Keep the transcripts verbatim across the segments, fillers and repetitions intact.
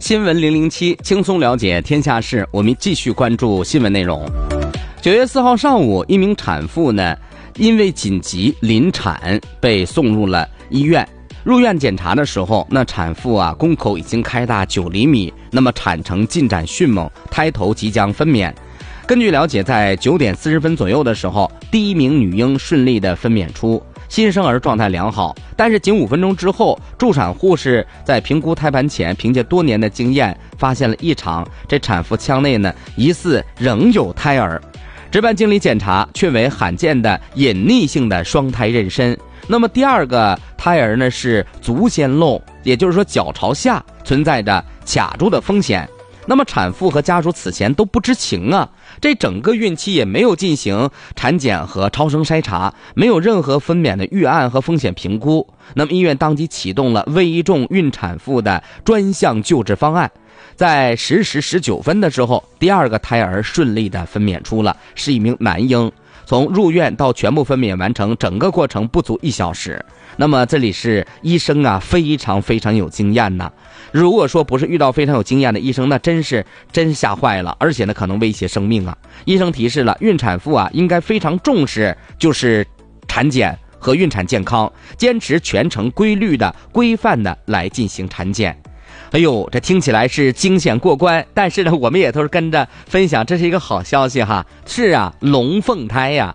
新闻零零七，轻松了解天下事。我们继续关注新闻内容。九月四号上午，一名产妇呢，因为紧急临产被送入了医院。入院检查的时候，那产妇啊，宫口已经开大九厘米，那么产程进展迅猛，胎头即将分娩。根据了解，在九点四十分左右的时候，第一名女婴顺利的分娩出，新生儿状态良好。但是仅五分钟之后，助产护士在评估胎盘前，凭借多年的经验发现了异常，这产妇腔内呢疑似仍有胎儿。值班经理检查，却为罕见的隐匿性的双胎妊娠。那么第二个胎儿呢是足先露，也就是说脚朝下，存在着卡住的风险。那么产妇和家属此前都不知情啊，这整个孕期也没有进行产检和超声筛查，没有任何分娩的预案和风险评估。那么医院当即启动了危重孕产妇的专项救治方案。在十时十九分的时候，第二个胎儿顺利的分娩出了，是一名男婴。从入院到全部分娩完成，整个过程不足一小时。那么这里是医生啊，非常非常有经验呐。如果说不是遇到非常有经验的医生，那真是真吓坏了，而且呢可能威胁生命啊。医生提示了，孕产妇啊应该非常重视就是产检和孕产健康，坚持全程规律的、规范的来进行产检。哎呦，这听起来是惊险过关，但是呢，我们也都是跟着分享，这是一个好消息哈。是啊，龙凤胎呀。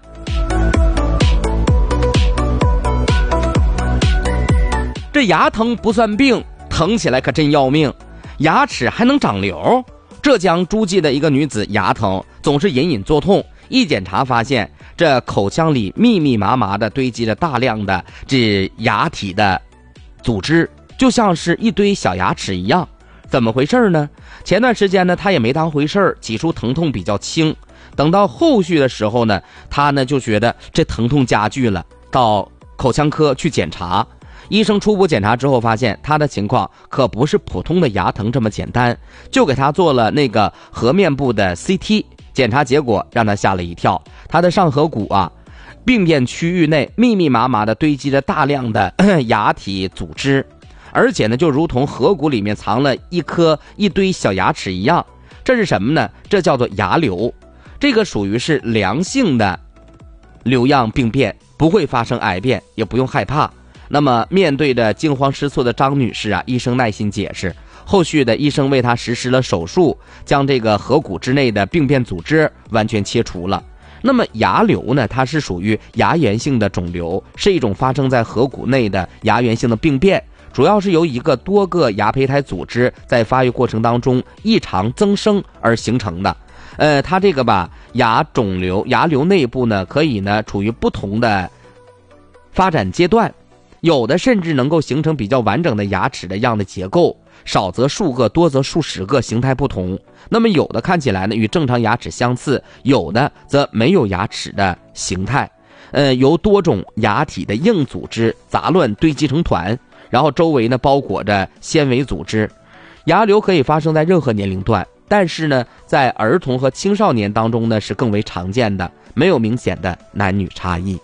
这牙疼不算病，疼起来可真要命，牙齿还能长瘤。浙江诸暨的一个女子牙疼，总是隐隐作痛，一检查发现这口腔里密密麻麻的堆积着大量的这牙体的组织，就像是一堆小牙齿一样。怎么回事呢？前段时间呢，他也没当回事，起初疼痛比较轻，等到后续的时候呢，他呢就觉得这疼痛加剧了，到口腔科去检查。医生初步检查之后发现，他的情况可不是普通的牙疼这么简单，就给他做了那个颌面部的 C T 检查，结果让他吓了一跳。他的上颌骨啊病变区域内密密麻麻的堆积着大量的牙体组织，而且呢就如同颌骨里面藏了一颗一堆小牙齿一样。这是什么呢？这叫做牙瘤。这个属于是良性的瘤样病变，不会发生癌变，也不用害怕。那么面对着惊慌失措的张女士啊，医生耐心解释，后续的医生为她实施了手术，将这个颌骨之内的病变组织完全切除了。那么牙瘤呢，它是属于牙源性的肿瘤，是一种发生在颌骨内的牙源性的病变，主要是由一个多个牙胚胎组织在发育过程当中异常增生而形成的。呃，它这个吧，牙肿瘤、牙瘤内部呢，可以呢处于不同的发展阶段。有的甚至能够形成比较完整的牙齿的样的结构，少则数个，多则数十个，形态不同。那么有的看起来呢与正常牙齿相似，有的则没有牙齿的形态。呃，由多种牙体的硬组织杂乱堆积成团，然后周围呢包裹着纤维组织。牙瘤可以发生在任何年龄段，但是呢在儿童和青少年当中呢是更为常见的，没有明显的男女差异。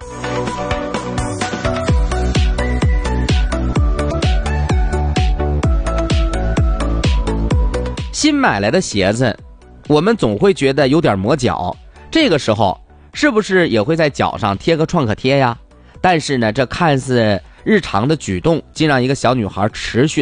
新买来的鞋子，我们总会觉得有点磨脚，这个时候是不是也会在脚上贴个创可贴呀？但是呢，这看似日常的举动，竟让一个小女孩持续